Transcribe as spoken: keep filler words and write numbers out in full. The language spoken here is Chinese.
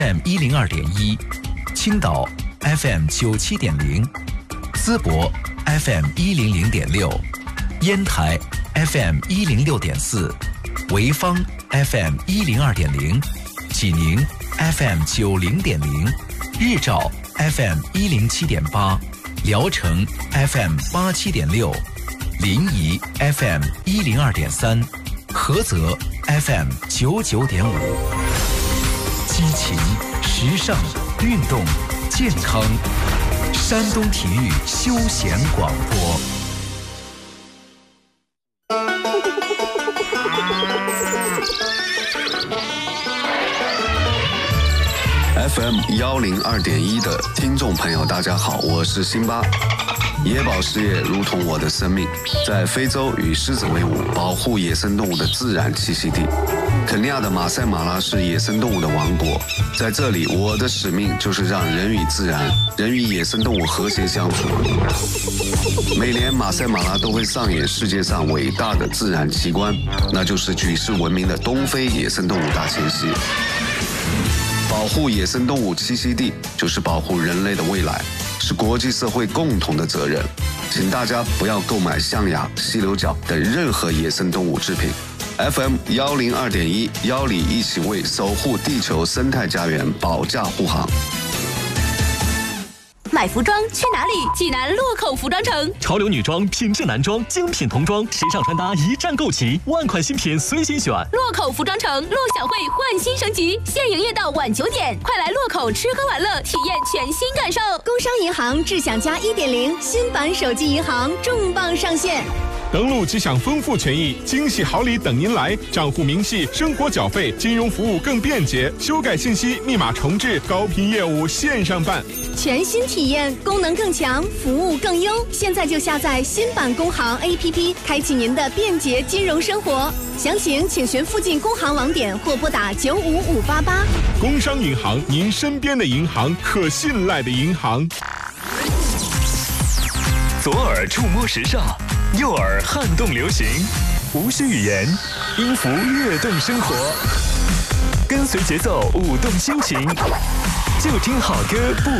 F M 一零二点一，青岛 F M 九七点零，淄博 F M 一零零点六，烟台 F M 一零六点四，潍坊 F M 一零二点零，济宁 F M 九零点零，日照 F M 一零七点八，聊城 F M 八七点六，临沂 F M 一零二点三，菏泽 F M 九九点五。激情、时尚、运动、健康，山东体育休闲广播。 F M 幺零二点一的听众朋友，大家好，我是辛巴。野保事业如同我的生命，在非洲与狮子为伍，保护野生动物的自然栖息地。肯尼亚的马赛马拉是野生动物的王国，在这里，我的使命就是让人与自然、人与野生动物和谐相处。每年马赛马拉都会上演世界上伟大的自然奇观，那就是举世闻名的东非野生动物大迁徙。保护野生动物栖息地，就是保护人类的未来，是国际社会共同的责任。请大家不要购买象牙、犀牛角等任何野生动物制品。F M 幺零二点一，邀你一起为守护地球生态家园保驾护航。 买服装去哪里？济南洛口服装城， 潮流女装、品质男装、精品童装、时尚穿搭一站购齐，万款新品随心选。 洛口服装城陆小慧焕新升级，现营业到晚九点，快来洛口吃喝玩乐，体验全新感受。 工商银行智享加 一点零 新版手机银行重磅上线。 登录即享丰富权益，惊喜好礼等您来！账户明细、生活缴费、金融服务更便捷，修改信息、密码重置、高频业务线上办， 全新体验，功能更强，服务更优。现在就下载新版工行 A P P， 开启您的便捷金融生活。详情请询附近工行网点或拨打九五五八八。 工商银行，您身边的银行，可信赖的银行。 左耳触摸时尚，右耳撼动流行，无需语言，音符跃动生活，跟随节奏舞动心情，就听好歌不